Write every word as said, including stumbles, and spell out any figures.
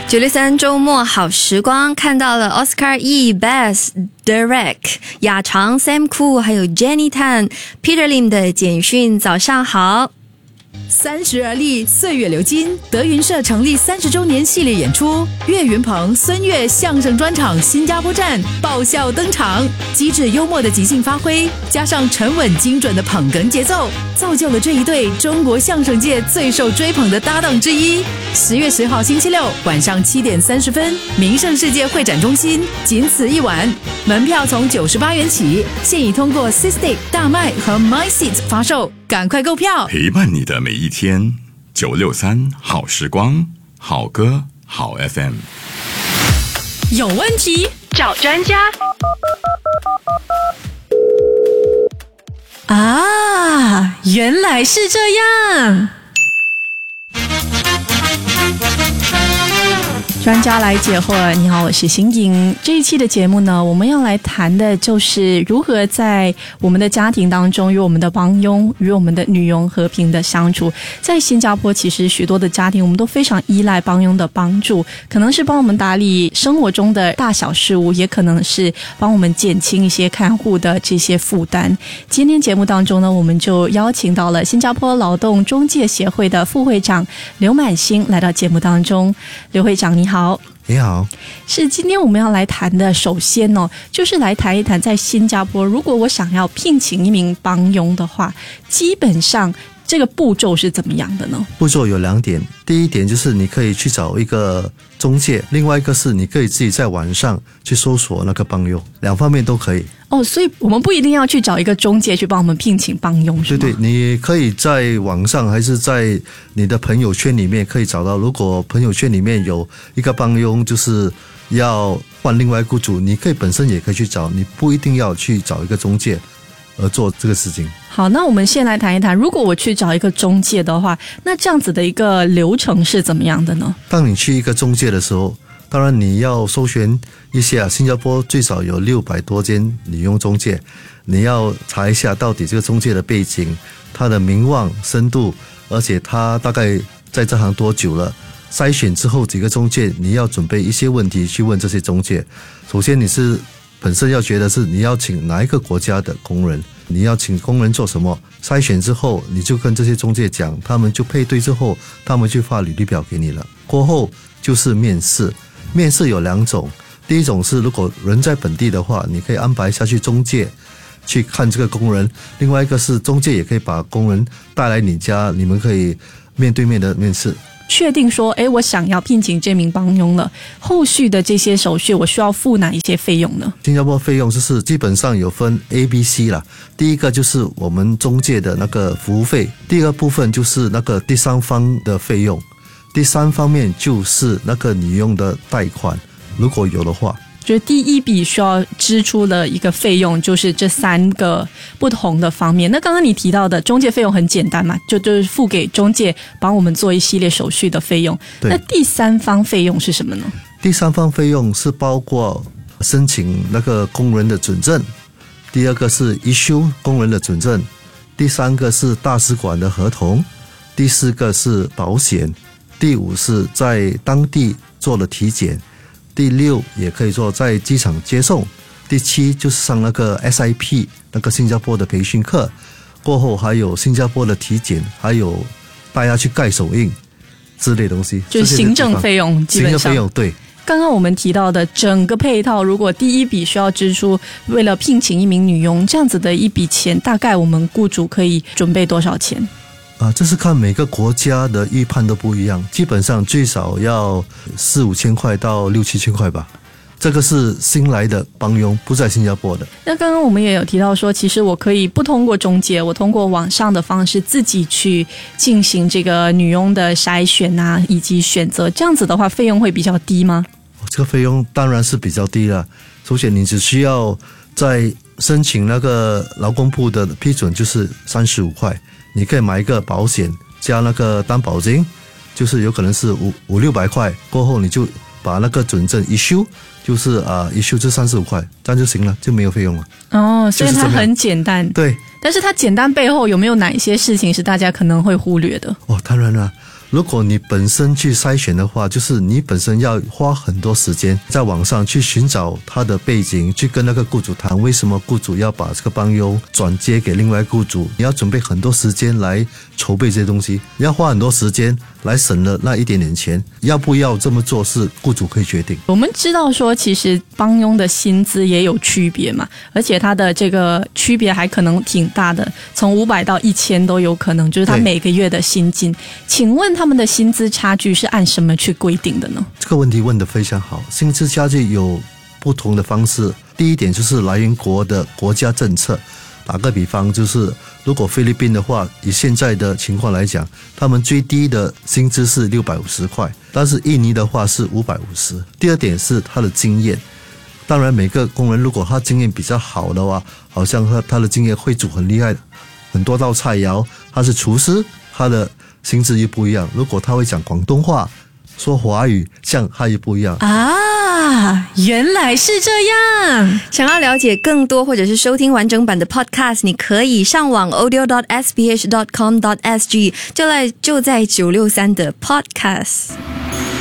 九六三周末好时光，看到了 Oscar E、Bess、Derek、雅长、Sam Koo 还有 Jenny Tan、Peter Lim 的简讯，早上好。 三十而立，岁月流金。德云社成立三十周年系列演出，岳云鹏、孙越相声专场新加坡站爆笑登场，机智幽默的即兴发挥，加上沉稳精准的捧哏节奏，造就了这一对中国相声界最受追捧的搭档之一。十月十号星期六晚上七点三十分，名盛世界会展中心，仅此一晚，门票从九十八元起，现已通过 Sistic、大麦和 MySeat 发售，赶快购票！ 陪伴你的每一天，九六三好时光，好歌好 F M。 有问题找专家啊，原来是这样。专家来解惑，你好，我是邢颖。这一期的节目呢，我们要来谈的就是如何在我们的家庭当中与我们的帮佣、与我们的女佣和平的相处。在新加坡，其实许多的家庭我们都非常依赖帮佣的帮助，可能是帮我们打理生活中的大小事务，也可能是帮我们减轻一些看护的这些负担。今天节目当中呢，我们就邀请到了新加坡劳动中介协会的副会长刘满兴来到节目当中。刘会长你好。 你好， 是今天我们要来谈的，首先哦，就是来谈一谈在新加坡，如果我想要聘请一名帮佣的话，基本上这个步骤是怎么样的呢？ 步骤有两点，第一点就是你可以去找一个中介，另外一个是你可以自己在网上去搜索那个帮佣，两方面都可以。 哦，所以我们不一定要去找一个中介去帮我们聘请帮佣，是吗？ 对对，你可以在网上还是在你的朋友圈里面可以找到，如果朋友圈里面有一个帮佣就是要换另外雇主，你可以本身也可以去找，你不一定要去找一个中介而做这个事情。 好，那我们先来谈一谈，如果我去找一个中介的话，那这样子的一个流程是怎么样的呢？ 当你去一个中介的时候，当然你要搜寻一下，新加坡最少有六百多间女佣中介，你要查一下到底这个中介的背景，他的名望深度，而且他大概在这行多久了。筛选之后几个中介，你要准备一些问题去问这些中介。首先你是本身要觉得是你要请哪一个国家的工人，你要请工人做什么，筛选之后你就跟这些中介讲，他们就配对之后，他们就发履历表给你了。过后就是面试，面试有两种，第一种是如果人在本地的话，你可以安排下去中介去看这个工人，另外一个是中介也可以把工人带来你家，你们可以面对面的面试。 确定说，诶，我想要聘请这名帮佣了，后续的这些手续我需要付哪一些费用呢？ 新加坡费用就是基本上有分 A、B、C 啦。第一个就是我们中介的那个服务费，第二个部分就是那个第三方的费用，第三方面就是那个女佣的贷款，如果有的话。 就是第一笔需要支出的一个费用，就是这三个不同的方面。那刚刚你提到的中介费用很简单嘛，就就是付给中介帮我们做一系列手续的费用。那第三方费用是什么呢？ 第三方费用是包括申请那个工人的准证，第二个是 issue 工人的准证，第三个是大使馆的合同，第四个是保险，第五是在当地做了体检，第六也可以说在机场接送，第七就是上那个 S I P 那个新加坡的培训课，过后还有新加坡的体检，还有大家去盖手印之类的东西， 就是行政费用。基本上行政费用， 对。 刚刚我们提到的整个配套，如果第一笔需要支出为了聘请一名女佣，这样子的一笔钱，大概我们雇主可以准备多少钱？ 啊，这是看每个国家的预判都不一样，基本上最少要四五千块到六七千块吧。这个是新来的帮佣，不在新加坡的。 那刚刚我们也有提到说，其实我可以不通过中介，我通过网上的方式自己去进行这个女佣的筛选啊，以及选择。这样子的话，费用会比较低吗？ 这个费用当然是比较低了。首先，你只需要在申请那个劳工部的批准，就是三十五块。你可以买一个保险加那个担保金，就是有可能是五五六百块，过后你就把那个准证 issue， 就是啊、呃、issue 这三十五块，这样就行了，就没有费用了。 哦，所以它很简单。 对， 但是它简单背后有没有哪一些事情是大家可能会忽略的？ 哦，当然了， 如果你本身去筛选的话，就是你本身要花很多时间在网上去寻找他的背景，去跟那个雇主谈为什么雇主要把这个帮佣转接给另外雇主，你要准备很多时间来筹备这些东西，你要花很多时间来省了那一点点钱，要不要这么做是雇主可以决定。 我们知道说其实帮佣的薪资也有区别嘛，而且它的这个区别还可能挺大的，从五百到一千都有可能，就是他每个月的薪金。请问他们的薪资差距是按什么去规定的呢？ 这个问题问得非常好，薪资差距有不同的方式。第一点就是来源国的国家政策，打个比方，就是如果菲律宾的话，以现在的情况来讲，他们最低的薪资是六百五十块，但是印尼的话是五百五十。第二点是他的经验，当然每个工人如果他经验比较好的话，好像他他的经验会煮很厉害很多道菜肴，他是厨师，他的薪资又不一样。如果他会讲广东话说华语，这样他又不一样啊，原来是这样。 想要了解更多或者是收听完整版的 podcast， 你可以上网 audio dot s b h dot com dot s g， 就在就在九六三的 podcast。